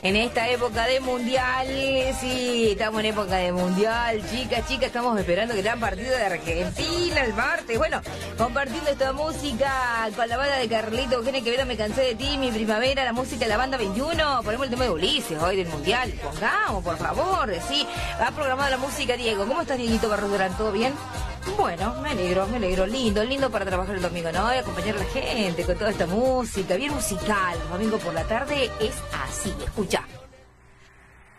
En esta época de mundial, sí, estamos en época de mundial, chicas, estamos esperando que gran partido de Argentina el martes. Bueno, compartiendo esta música con la banda de Carlito Eugenio Quevedo, Me cansé de ti, Mi primavera, la música de la banda 21. Ponemos el tema de Ulises hoy del mundial, pongamos, por favor, sí. Ha programado la música Diego. ¿Cómo estás, Dieguito Barros Durán? ¿Todo bien? Bueno, me alegro, lindo para trabajar el domingo, ¿no? Y acompañar a la gente con toda esta música, bien musical. Domingo por la tarde es así, escucha.